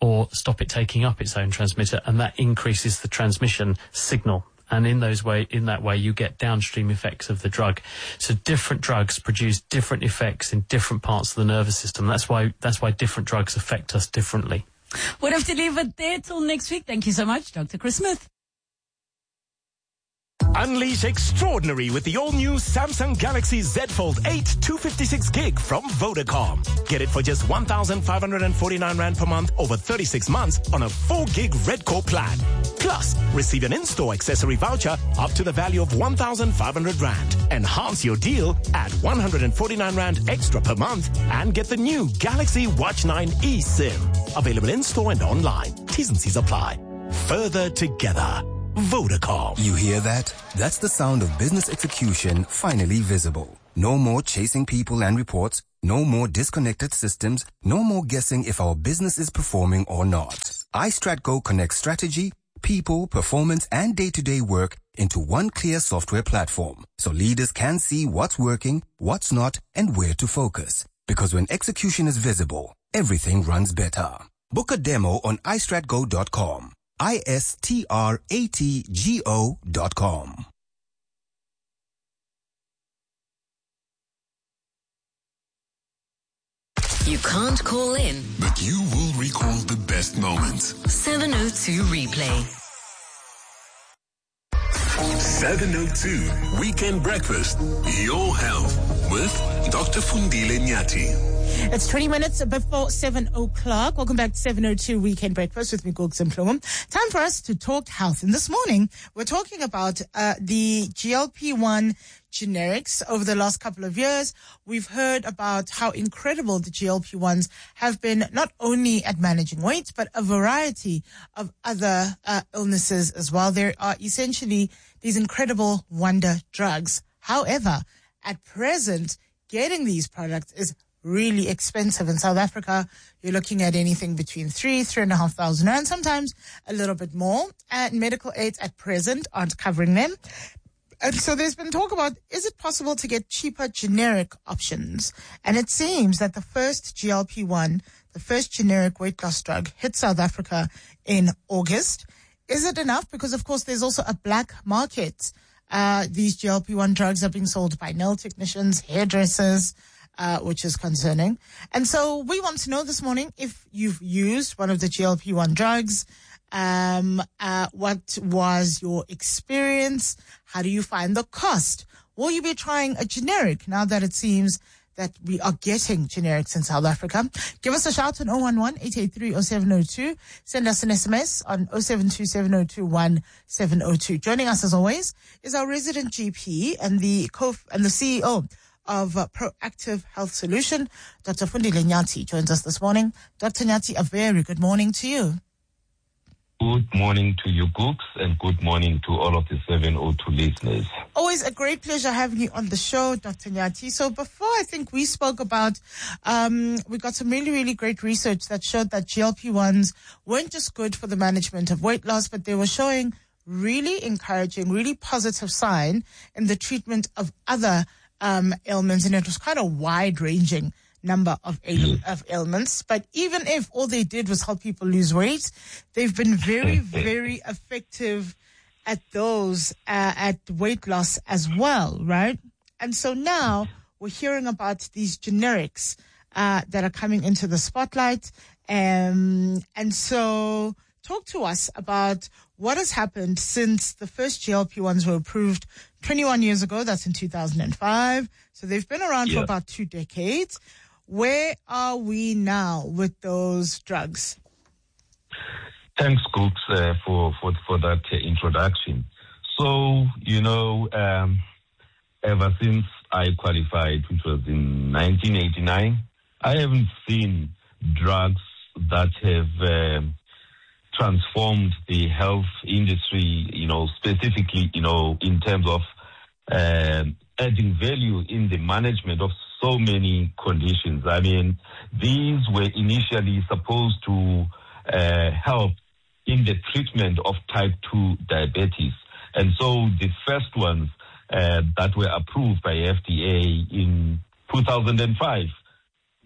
or stop it taking up its own transmitter, and that increases the transmission signal. And in those way, in that way, you get downstream effects of the drug. So different drugs produce different effects in different parts of the nervous system. That's why that's why different drugs affect us differently. We'll have to leave it there till next week. Thank you so much, Doctor Chris Smith. Unleash extraordinary with the all-new Samsung Galaxy Z Fold eight two fifty-six gig from Vodacom. Get it for just one thousand five hundred forty-nine rand per month over thirty-six months on a four gig Red Core plan. Plus, receive an in-store accessory voucher up to the value of one thousand five hundred rand. Enhance your deal at one hundred forty-nine rand extra per month and get the new Galaxy Watch nine eSIM. Available in-store and online. T's and C's apply. Further together. Vodacom. You hear that? That's the sound of business execution finally visible. No more chasing people and reports. No more disconnected systems. No more guessing if our business is performing or not. iStratGo connects strategy, people, performance, and day-to-day work into one clear software platform. So leaders can see what's working, what's not, and where to focus. Because when execution is visible, everything runs better. Book a demo on i strat go dot com. I S T R A T G O dot com. You can't call in, but you will recall the best moments. seven oh two Replay. seven oh two Weekend Breakfast. Your health with Doctor Fundile Nyati. It's twenty minutes before seven o'clock. Welcome back to seven oh two Weekend Breakfast with me, Gogs and Plum. Time for us to talk health. And this morning, we're talking about uh, the G L P one generics. Over the last couple of years, we've heard about how incredible the G L P ones have been, not only at managing weight, but a variety of other uh, illnesses as well. There are essentially these incredible wonder drugs. However, at present, getting these products is really expensive. In South Africa, you're looking at anything between three, three and a half thousand rand, sometimes a little bit more. And medical aids at present aren't covering them. And so there's been talk about, is it possible to get cheaper generic options? And it seems that the first G L P one, the first generic weight loss drug, hit South Africa in August. Is it enough? Because, of course, there's also a black market. Uh, these G L P one drugs are being sold by nail technicians, hairdressers, Uh, which is concerning. And so we want to know this morning if you've used one of the G L P one drugs. Um, uh, what was your experience? How do you find the cost? Will you be trying a generic now that it seems that we are getting generics in South Africa? Give us a shout on oh one one, eight eight three, oh seven oh two. Send us an S M S on oh seven two, seven oh two, one seven oh two. Joining us as always is our resident G P and the co and the C E O of uh, Proactive Health Solution. Doctor Fundile Nyati joins us this morning. Doctor Nyati, a very good morning to you. Good morning to you, Gooks, and good morning to all of the seven oh two listeners. Always a great pleasure having you on the show, Doctor Nyati. So before, I think we spoke about, um, we got some really, really great research that showed that G L P ones weren't just good for the management of weight loss, but they were showing really encouraging, really positive sign in the treatment of other Um, ailments, and it was quite a wide-ranging number of, ail- of ailments. But even if all they did was help people lose weight, they've been very, very effective at those, uh, at weight loss as well, right? And so now we're hearing about these generics uh, that are coming into the spotlight. Um, and so talk to us about what has happened since the first G L P ones were approved twenty-one years ago. That's in two thousand five. So they've been around yeah. for about two decades. Where are we now with those drugs? Thanks, Cooks, uh, for, for, for that uh, introduction. So, you know, um, ever since I qualified, which was in nineteen eighty-nine, I haven't seen drugs that have um, transformed the health industry, you know, specifically, you know, in terms of uh, adding value in the management of so many conditions. I mean, these were initially supposed to uh, help in the treatment of type two diabetes. And so the first ones uh, that were approved by F D A in two thousand five,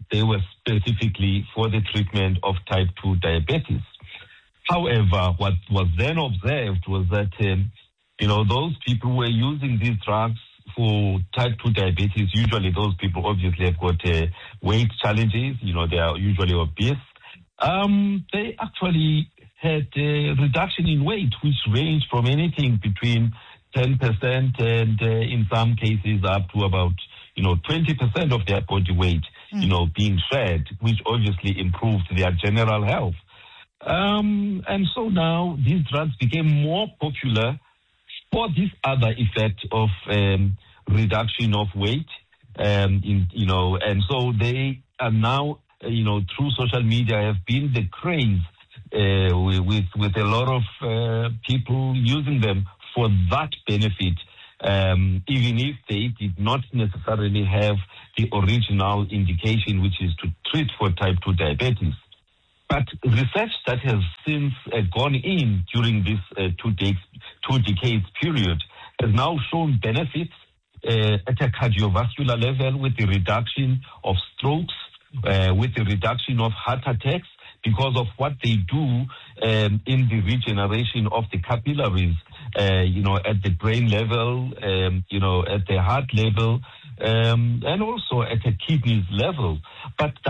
they were specifically for the treatment of type two diabetes. However, what was then observed was that, um, you know, those people who were using these drugs for type two diabetes, usually those people obviously have got uh, weight challenges, you know, they are usually obese. Um, they actually had a reduction in weight, which ranged from anything between ten percent and uh, in some cases up to about, you know, twenty percent of their body weight, mm. you know, being shed, which obviously improved their general health. Um, and so now these drugs became more popular for this other effect of um, reduction of weight, um, in, you know, and so they are now, uh, you know, through social media have been the craze uh, with with a lot of uh, people using them for that benefit, um, even if they did not necessarily have the original indication, which is to treat for type two diabetes. But research that has since uh, gone in during this uh, two, de- two decades period has now shown benefits uh, at a cardiovascular level with the reduction of strokes, uh, with the reduction of heart attacks, because of what they do um, in the regeneration of the capillaries, uh, you know, at the brain level, um, you know, at the heart level, um, and also at the kidneys level. But